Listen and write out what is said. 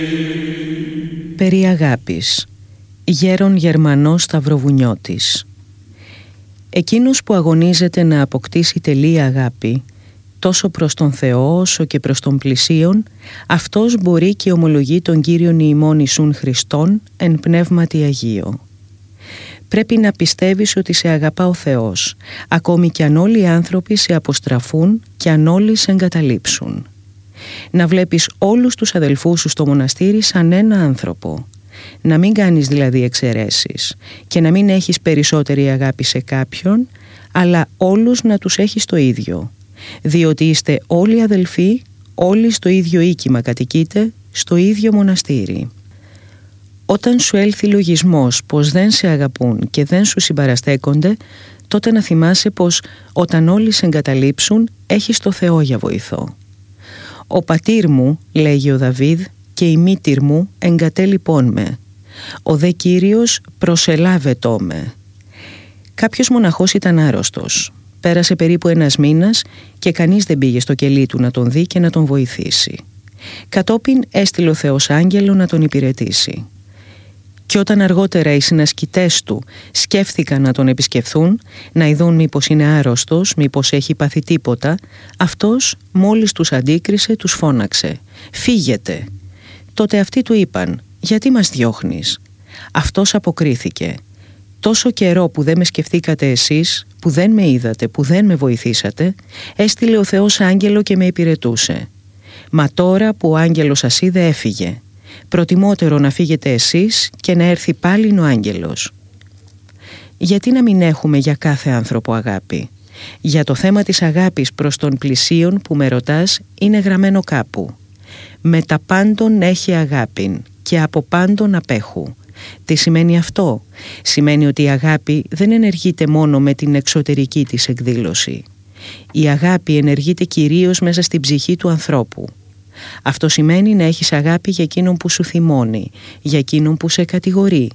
Περί αγάπης. Γέρον Γερμανός Σταυροβουνιώτης. Εκείνος που αγωνίζεται να αποκτήσει τελεία αγάπη, τόσο προς τον Θεό όσο και προς τον πλησίον, αυτός μπορεί και ομολογεί τον Κύριον ημών Ιησούν Χριστόν εν πνεύματι Αγίο. Πρέπει να πιστεύεις ότι σε αγαπά ο Θεός, ακόμη κι αν όλοι οι άνθρωποι σε αποστραφούν και αν όλοι σε εγκαταλείψουν. Να βλέπεις όλους τους αδελφούς σου στο μοναστήρι σαν ένα άνθρωπο. Να μην κάνεις δηλαδή εξαιρέσεις και να μην έχεις περισσότερη αγάπη σε κάποιον, αλλά όλους να τους έχεις το ίδιο. Διότι είστε όλοι αδελφοί, όλοι στο ίδιο οίκημα κατοικείτε, στο ίδιο μοναστήρι. Όταν σου έλθει λογισμός πως δεν σε αγαπούν και δεν σου συμπαραστέκονται, τότε να θυμάσαι πως όταν όλοι σε εγκαταλείψουν, έχεις το Θεό για βοηθό. «Ο πατήρ μου», λέγει ο Δαβίδ, «και η μήτηρ μου εγκατέλειπών με. Ο δε Κύριος προσελάβετό με». Κάποιος μοναχός ήταν άρρωστος. Πέρασε περίπου 1 μήνας και κανείς δεν πήγε στο κελί του να τον δει και να τον βοηθήσει. Κατόπιν έστειλε ο Θεός άγγελο να τον υπηρετήσει. Και όταν αργότερα οι συνασκητές του σκέφθηκαν να τον επισκεφθούν, να ειδούν μήπως είναι άρρωστος, μήπως έχει πάθει τίποτα, αυτός μόλις τους αντίκρισε τους φώναξε «Φύγετε». Τότε αυτοί του είπαν «Γιατί μας διώχνεις?» Αυτός αποκρίθηκε «Τόσο καιρό που δεν με σκεφτήκατε εσείς, που δεν με είδατε, που δεν με βοηθήσατε, έστειλε ο Θεός άγγελο και με υπηρετούσε. Μα τώρα που ο άγγελος σας είδε έφυγε. Προτιμότερο να φύγετε εσείς και να έρθει πάλι ο άγγελος». Γιατί να μην έχουμε για κάθε άνθρωπο αγάπη? Για το θέμα της αγάπης προς τον πλησίον που με ρωτάς είναι γραμμένο κάπου. «Με τα πάντων έχει αγάπην και από πάντων απέχου». Τι σημαίνει αυτό? Σημαίνει ότι η αγάπη δεν ενεργείται μόνο με την εξωτερική της εκδήλωση. Η αγάπη ενεργείται κυρίως μέσα στην ψυχή του ανθρώπου. Αυτό σημαίνει να έχεις αγάπη για εκείνον που σου θυμώνει, για εκείνον που σε κατηγορεί,